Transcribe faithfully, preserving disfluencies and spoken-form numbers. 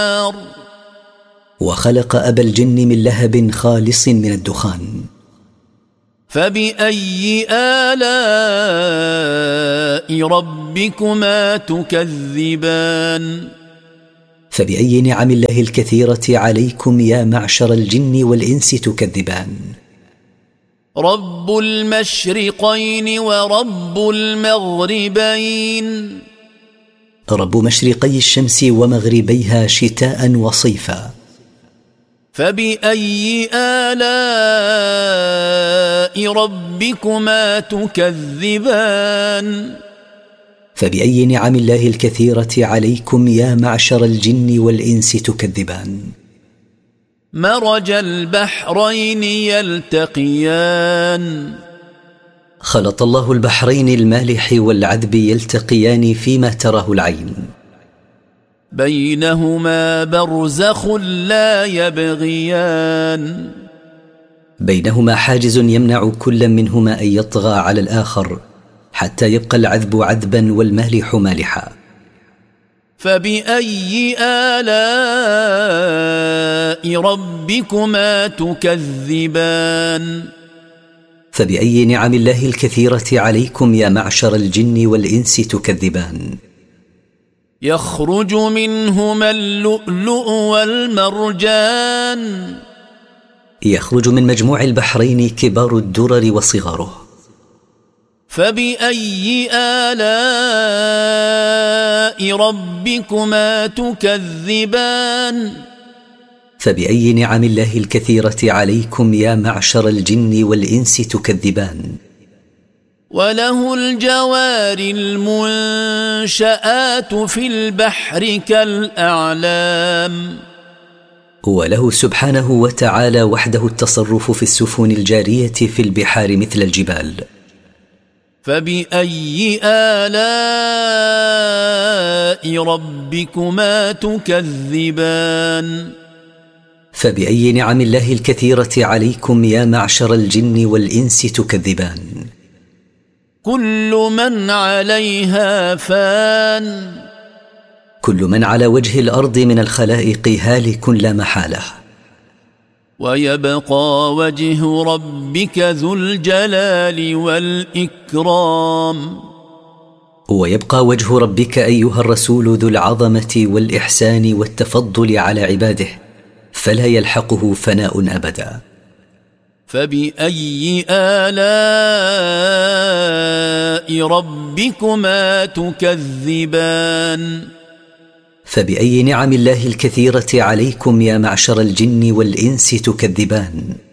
وخلق أبا الجن من لهب خالص من الدخان. فبأي آلاء ربكما تكذبان فبأي نعم الله الكثيرة عليكم يا معشر الجن والإنس تكذبان؟ رب المشرقين ورب المغربين رب مشرقي الشمس ومغربيها شتاء وصيفا. فبأي آلاء ربكما تكذبان فبأي نعم الله الكثيرة عليكم يا معشر الجن والإنس تكذبان؟ مرج البحرين يلتقيان خلط الله البحرين المالح والعذب يلتقيان فيما تراه العين. بينهما برزخ لا يبغيان بينهما حاجز يمنع كل منهما أن يطغى على الآخر حتى يبقى العذب عذبا والمالح مالحا. فبأي آلاء ربكما تكذبان فبأي نعم الله الكثيرة عليكم يا معشر الجن والإنس تكذبان؟ يخرج منهما اللؤلؤ والمرجان يخرج من مجموع البحرين كبار الدرر وصغاره. فبأي آلاء ربكما تكذبان فبأي نعم الله الكثيرة عليكم يا معشر الجن والإنس تكذبان؟ وله الجوار المنشآت في البحر كالأعلام وله سبحانه وتعالى وحده التصرف في السفن الجارية في البحار مثل الجبال. فبأي آلاء ربكما تكذبان فبأي نعم الله الكثيرة عليكم يا معشر الجن والإنس تكذبان؟ كل من عليها فان كل من على وجه الأرض من الخلائق هالك لا محالة. ويبقى وجه ربك ذو الجلال والإكرام ويبقى وجه ربك أيها الرسول ذو العظمة والإحسان والتفضل على عباده فلا يلحقه فناء أبدا. فبأي آلاء ربكما تكذبان فبأي نعم الله الكثيرة عليكم يا معشر الجن والإنس تكذبان؟